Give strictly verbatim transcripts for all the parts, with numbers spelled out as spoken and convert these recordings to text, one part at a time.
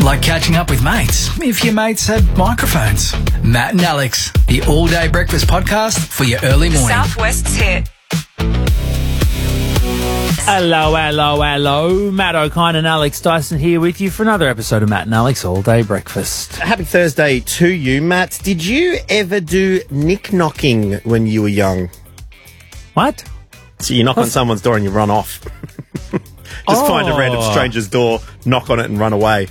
like catching up with mates, if your mates had microphones. Matt and Alex, the all-day breakfast podcast for your early morning. Southwest's hit. Hello, hello, hello. Matt O'Kine and Alex Dyson here with you for another episode of Matt and Alex All Day Breakfast. Happy Thursday to you, Matt. Did you ever do nick-knocking when you were young? What? So you knock on someone's door and you run off. Just Oh. find a random stranger's door, knock on it and run away.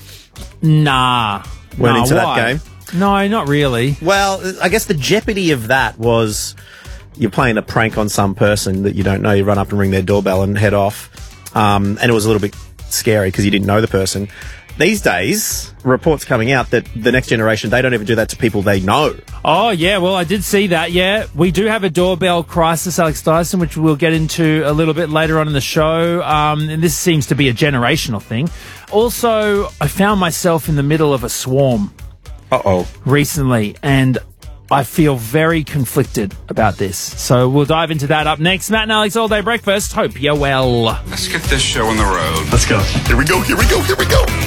Nah. Weren't Nah, into that why? game? No, not really. Well, I guess the jeopardy of that was you're playing a prank on some person that you don't know. You run up and ring their doorbell and head off. Um, and it was a little bit scary because you didn't know the person. These days, reports coming out that the next generation, they don't even do that to people they know. Oh, yeah, well, I did see that, yeah. We do have a doorbell crisis, Alex Dyson, which we'll get into a little bit later on in the show. Um, and this seems to be a generational thing. Also, I found myself in the middle of a swarm Uh-oh. recently, and I feel very conflicted about this. So we'll dive into that up next. Matt and Alex All Day Breakfast. Hope you're well. Let's get this show on the road. Let's go. Here we go, here we go, here we go.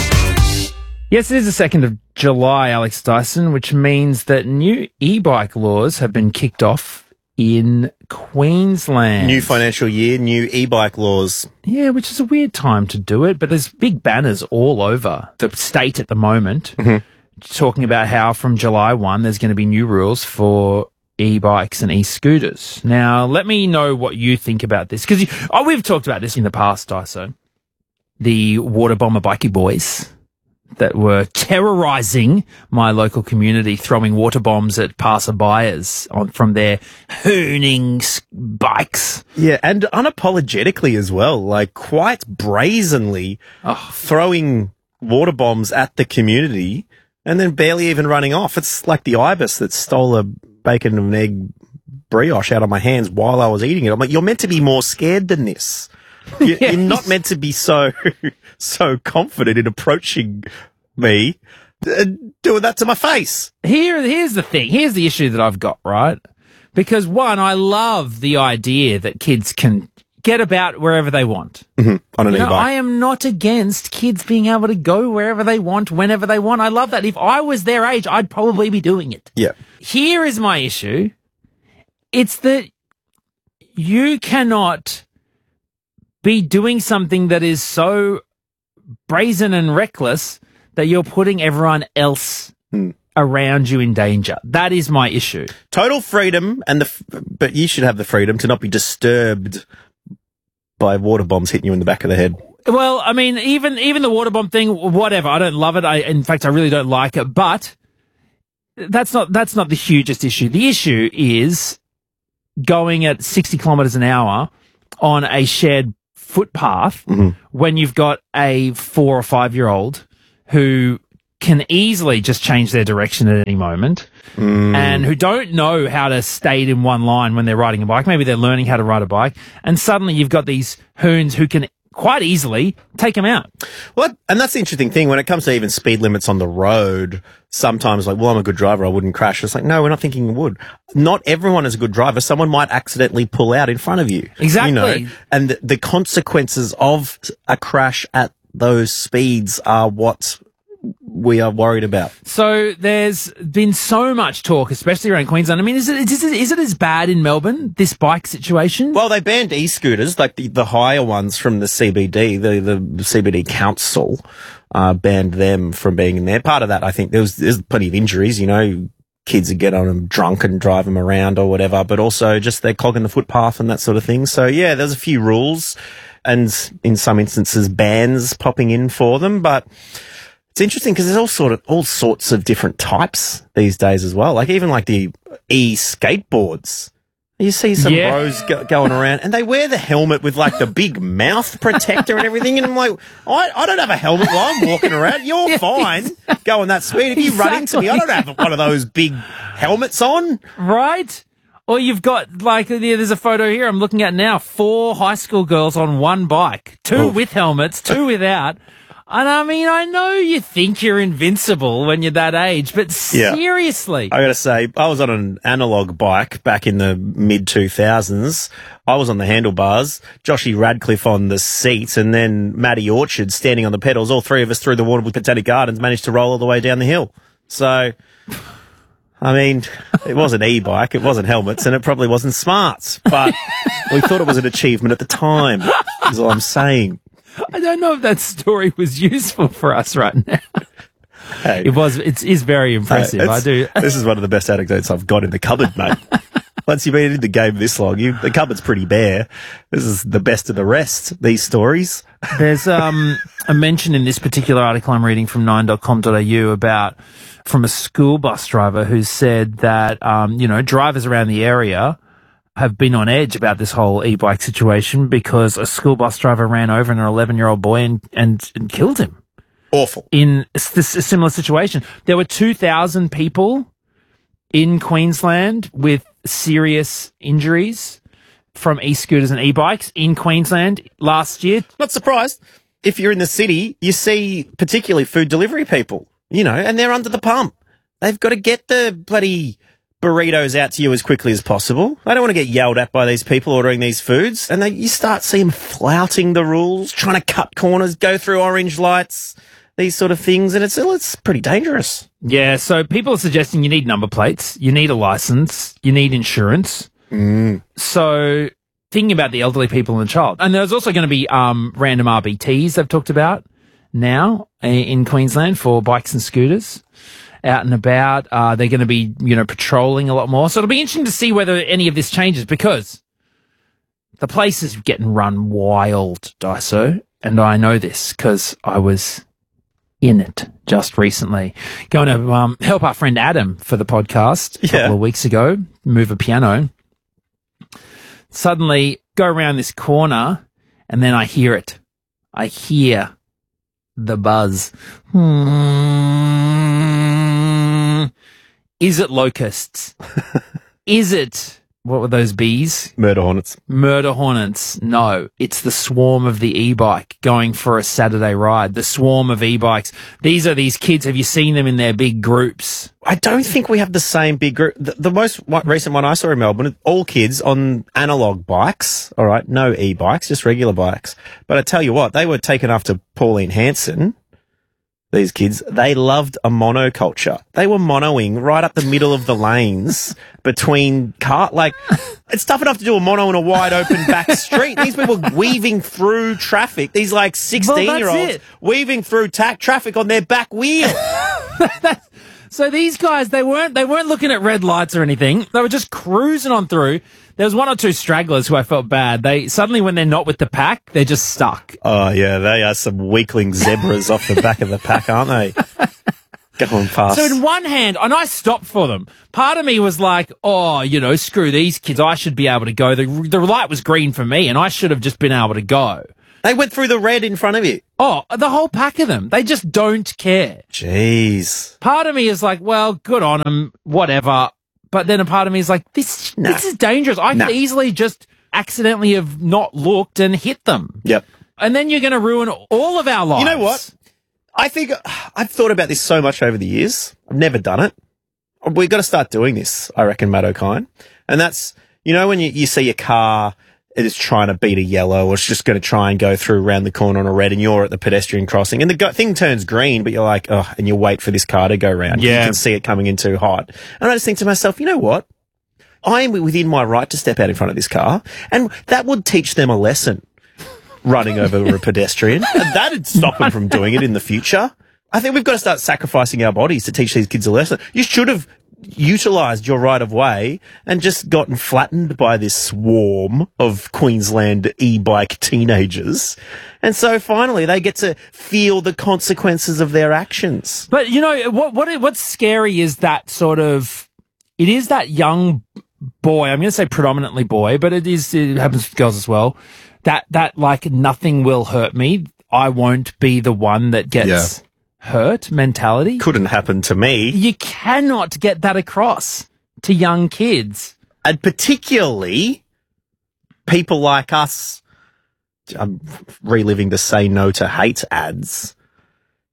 Yes, it is the second of July, Alex Dyson, which means that new e-bike laws have been kicked off in Queensland. New financial year, new e-bike laws. Yeah, which is a weird time to do it, but there's big banners all over the state at the moment talking about how from July first there's going to be new rules for e-bikes and e-scooters. Now, let me know what you think about this, because oh, we've talked about this in the past, Dyson. The water bomber bikey boys that were terrorising my local community, throwing water bombs at passerbyers on from their hooning s- bikes. Yeah, and unapologetically as well, like quite brazenly throwing water bombs at the community and then barely even running off. It's like the ibis that stole a bacon and egg brioche out of my hands while I was eating it. I'm like, you're meant to be more scared than this. You- Yes. You're not meant to be so so confident in approaching me and doing that to my face. Here, here's the thing. Here's the issue that I've got, right? Because one, I love the idea that kids can get about wherever they want. On an You know, e-bike. I am not against kids being able to go wherever they want, whenever they want. I love that. If I was their age, I'd probably be doing it. Yeah. Here is my issue. It's that you cannot be doing something that is so brazen and reckless that you're putting everyone else around you in danger. That is my issue. Total freedom, and the f- but you should have the freedom to not be disturbed by water bombs hitting you in the back of the head. Well, I mean, even even the water bomb thing, whatever. I don't love it. I, in fact, I really don't like it. But that's not that's not the hugest issue. The issue is going at sixty kilometres an hour on a shared footpath when you've got a four or five year old who can easily just change their direction at any moment and who don't know how to stay in one line when they're riding a bike. Maybe they're learning how to ride a bike, and suddenly you've got these hoons who can quite easily take them out. Well, and that's the interesting thing when it comes to even speed limits on the road. Sometimes, like, well, I'm a good driver, I wouldn't crash. It's like, no, we're not thinking you would. Not everyone is a good driver. Someone might accidentally pull out in front of you. Exactly. You know, and the, the consequences of a crash at those speeds are what we are worried about. So there's been so much talk, especially around Queensland. I mean, is it is it, is it as bad in Melbourne, this bike situation? Well, they banned e-scooters, like the, the higher ones from the C B D, the, the C B D council, uh, banned them from being in there. Part of that, I think, there was, there's plenty of injuries, you know, kids would get on them drunk and drive them around or whatever, but also just they're clogging the footpath and that sort of thing. So yeah, there's a few rules and in some instances bans popping in for them, but it's interesting because there's all sort of all sorts of different types these days as well. Like even like the e-skateboards. You see some Yeah. bros go, going around and they wear the helmet with like the big mouth protector and everything. And I'm like, I, I don't have a helmet while I'm walking around. You're fine going that speed. If you run into me, I don't have one of those big helmets on. Right? Or you've got, like, there's a photo here I'm looking at now, four high school girls on one bike, two Oh. with helmets, two without. And I mean, I know you think you're invincible when you're that age, but Yeah. seriously. I got to say, I was on an analog bike back in the mid two thousands. I was on the handlebars, Joshy Radcliffe on the seat, and then Matty Orchard standing on the pedals. All three of us through the Waterwood Botanic Gardens managed to roll all the way down the hill. So, I mean, it wasn't e-bike, it wasn't helmets, and it probably wasn't smarts, but we thought it was an achievement at the time, is all I'm saying. I don't know if that story was useful for us right now. Hey, It was. It is very impressive. hey, I it's- do. This is one of the best anecdotes I've got in the cupboard, mate. Once you've been in the game this long, you, the cupboard's pretty bare. This is the best of the rest, these stories. There's um, a mention in this particular article I'm reading from nine dot com dot a u about from a school bus driver who said that um, you know, drivers around the area have been on edge about this whole e-bike situation because a school bus driver ran over an eleven-year-old boy and, and, and killed him. Awful. In a, s- a similar situation. There were two thousand people in Queensland with serious injuries from e-scooters and e-bikes in Queensland last year. Not surprised. If you're in the city, you see particularly food delivery people, you know, and they're under the pump. They've got to get the bloody burritos out to you as quickly as possible. They don't want to get yelled at by these people ordering these foods. And they, you start seeing them flouting the rules, trying to cut corners, go through orange lights, these sort of things. And it's, it's pretty dangerous. Yeah, so people are suggesting you need number plates, you need a license, you need insurance. Mm. So thinking about the elderly people and the child. And there's also going to be um, random R B Ts they've talked about now uh, in Queensland for bikes and scooters out and about. Uh, they're going to be, you know, patrolling a lot more. So it'll be interesting to see whether any of this changes because the place is getting run wild, Daiso. And I know this because I was in it just recently. Going to um, help our friend Adam for the podcast a Yeah. couple of weeks ago, move a piano. Suddenly go around this corner and then I hear it. I hear the buzz. Hmm. Is it locusts? Is it, what were those bees? Murder hornets. Murder hornets. No, it's the swarm of the e-bike going for a Saturday ride. The swarm of e-bikes. These are these kids. Have you seen them in their big groups? I don't think we have the same big group. The, the most one, recent one I saw in Melbourne, all kids on analog bikes. All right, no e-bikes, just regular bikes. But I tell you what, they were taken after Pauline Hanson. These kids, they loved a monoculture. They were monoing right up the middle of the lanes between car, like, it's tough enough to do a mono in a wide open back street. These people weaving through traffic. These like sixteen year olds it. weaving through ta- traffic on their back wheel. So these guys, they weren't, they weren't looking at red lights or anything. They were just cruising on through. There was one or two stragglers who I felt bad. They suddenly, when they're not with the pack, they're just stuck. Oh yeah, they are some weakling zebras off the back of the pack, aren't they? Going past. So in one hand, and I stopped for them. Part of me was like, oh, you know, screw these kids. I should be able to go. The, the light was green for me and I should have just been able to go. They went through the red in front of you. Oh, the whole pack of them. They just don't care. Jeez. Part of me is like, well, good on them, whatever. But then a part of me is like, this, Nah. this is dangerous. I Nah. could easily just accidentally have not looked and hit them. Yep. And then you're going to ruin all of our lives. You know what? I think I've thought about this so much over the years. I've never done it. We've got to start doing this, I reckon, Matt O'Kine. And that's, you know, when you, you see a car, it is trying to beat a yellow or it's just going to try and go through around the corner on a red and you're at the pedestrian crossing and the go- thing turns green, but you're like, oh, and you wait for this car to go round. Yeah. You can see it coming in too hot. And I just think to myself, you know what? I am within my right to step out in front of this car and that would teach them a lesson. Running over a pedestrian. And that'd stop them from doing it in the future. I think we've got to start sacrificing our bodies to teach these kids a lesson. You should have utilised your right of way and just gotten flattened by this swarm of Queensland e-bike teenagers. And so finally they get to feel the consequences of their actions. But you know what? What what's scary is that sort of. It is that young boy. I'm going to say predominantly boy, but it is. It happens with girls as well. That that like nothing will hurt me. I won't be the one that gets Yeah. hurt mentality. Couldn't happen to me. You cannot get that across to young kids. And particularly people like us. I'm reliving the Say No to Hate ads.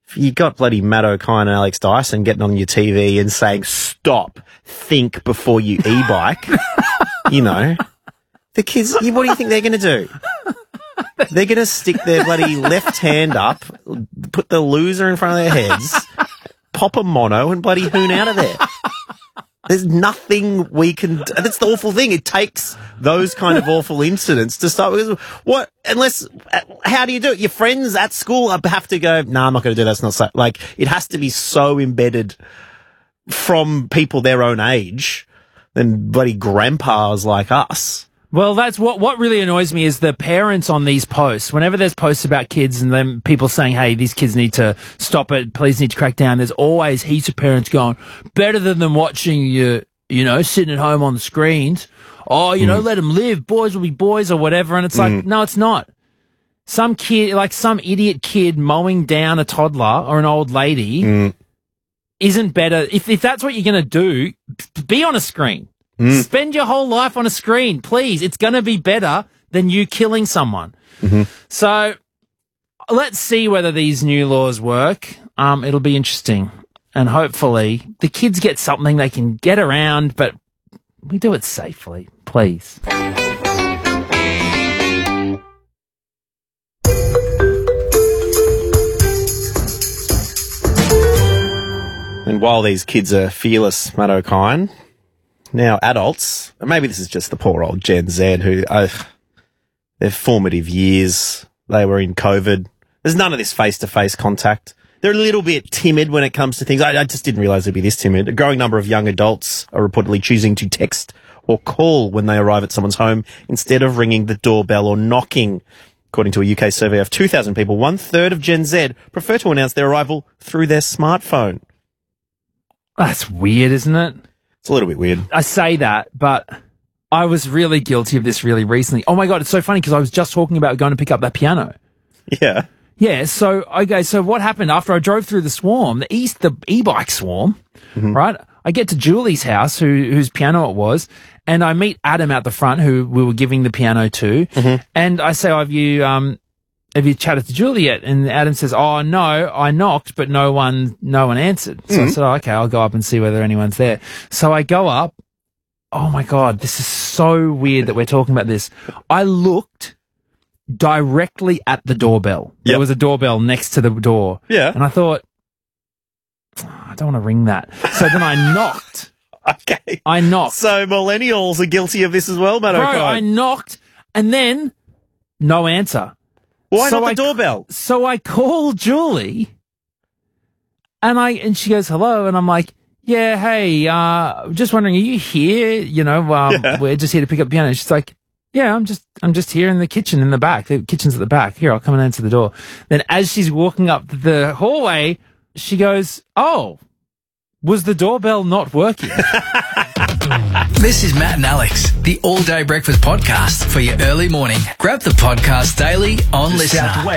You got bloody Matt O'Kine and Alex Dyson getting on your T V and saying, stop, think before you e-bike. You know, the kids, what do you think they're going to do? They're going to stick their bloody left hand up, put the loser in front of their heads, pop a mono and bloody hoon out of there. There's nothing we can do. That's the awful thing. It takes those kind of awful incidents to start with. What, unless, how do you do it? Your friends at school have to go, no, nah, I'm not going to do that. That's not so. Like, it has to be so embedded from people their own age than bloody grandpas like us. Well, that's what, what really annoys me is the parents on these posts. Whenever there's posts about kids and then people saying, hey, these kids need to stop it, please need to crack down, there's always heaps of parents going, better than them watching you, you know, sitting at home on the screens. Oh, you mm. know, let them live. Boys will be boys or whatever. And it's like, mm. no, it's not. Some kid, like some idiot kid mowing down a toddler or an old lady mm. isn't better. If, if that's what you're going to do, be on a screen. Mm. Spend your whole life on a screen, please. It's going to be better than you killing someone. Mm-hmm. So let's see whether these new laws work. Um, it'll be interesting. And hopefully the kids get something they can get around, but we do it safely, please. And while these kids are fearless, Matt O'Kine, now adults, and maybe this is just the poor old Gen Z who, uh, their formative years, they were in COVID. There's none of this face-to-face contact. They're a little bit timid when it comes to things. I, I just didn't realise they'd be this timid. A growing number of young adults are reportedly choosing to text or call when they arrive at someone's home instead of ringing the doorbell or knocking. According to a U K survey of two thousand people, one-third of Gen Z prefer to announce their arrival through their smartphone. That's weird, isn't it? It's a little bit weird. I say that, but I was really guilty of this really recently. Oh my God, it's so funny because I was just talking about going to pick up that piano. Yeah. Yeah, so, okay, so what happened after I drove through the swarm, the east, the e-bike swarm, mm-hmm. right? I get to Julie's house, who, whose piano it was, and I meet Adam out the front, who we were giving the piano to, mm-hmm. and I say, oh, have you, um, have you chatted to Julie yet? And Adam says, oh, no, I knocked, but no one, no one answered. So mm-hmm. I said, oh, okay, I'll go up and see whether anyone's there. So I go up. Oh my God, this is so weird that we're talking about this. I looked directly at the doorbell. Yep. There was a doorbell next to the door. Yeah. And I thought, oh, I don't want to ring that. So then I knocked. Okay. I knocked. So millennials are guilty of this as well, Matt Bro, O'Kine. I knocked and then no answer. Why so not the I, doorbell? So I call Julie and I, and she goes, hello. And I'm like, yeah, hey, uh, just wondering, are you here? You know, um, yeah. we're just here to pick up piano. She's like, yeah, I'm just, I'm just here in the kitchen in the back. The kitchen's at the back. Here, I'll come and answer the door. Then as she's walking up the hallway, she goes, oh, was the doorbell not working? This is Matt and Alex, the All Day Breakfast Podcast for your early morning. Grab the podcast daily on Listener.